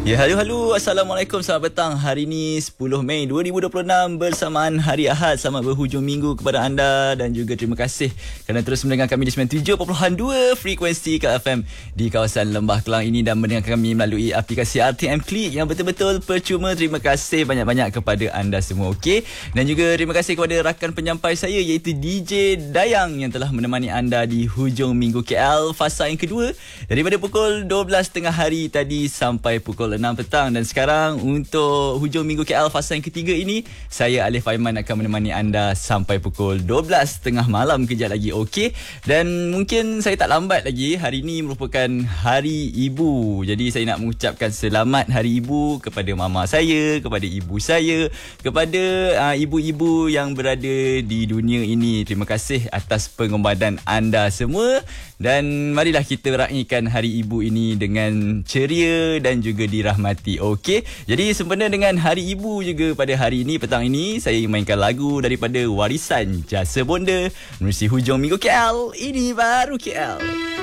Ya, halo. Assalamualaikum. Selamat petang. Hari ini 10 Mei 2026 bersamaan Hari Ahad. Selamat berhujung minggu kepada anda dan juga terima kasih kerana terus mendengar kami di 97.2 frekuensi KFM di kawasan Lembah Kelang ini dan mendengar kami melalui aplikasi RTM Klik yang betul-betul percuma. Terima kasih banyak-banyak kepada anda semua. Okey. Dan juga terima kasih kepada rakan penyampai saya iaitu DJ Dayang yang telah menemani anda di hujung minggu KL fasa yang kedua daripada pukul 12.30 hari tadi sampai pukul 6 petang. Dan sekarang untuk hujung minggu KL fasa yang ketiga ini, saya Alif Aiman akan menemani anda sampai pukul 12.30 malam kejap lagi. Okey. Dan mungkin saya tak lambat lagi. Hari ini merupakan Hari Ibu. Jadi saya nak mengucapkan selamat Hari Ibu kepada mama saya, kepada ibu saya, kepada ibu-ibu yang berada di dunia ini. Terima kasih atas pengorbanan anda semua. Dan marilah kita raikan Hari Ibu ini dengan ceria dan juga dirahmati. Okey. Jadi sempena dengan Hari Ibu juga pada hari ini, petang ini, saya mainkan lagu daripada Warisan Jasa Bonda menerusi hujung minggu KL. Ini baru KL.